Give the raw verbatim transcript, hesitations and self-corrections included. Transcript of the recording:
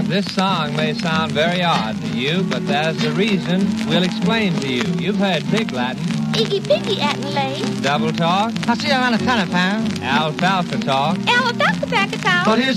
This song may sound very odd to you, but there's a reason we'll explain to you. You've heard Pig Latin. Iggy Piggy Adelaide. Double talk. I see around a telephone. Alfalfa talk. Alfalfa back a town. But his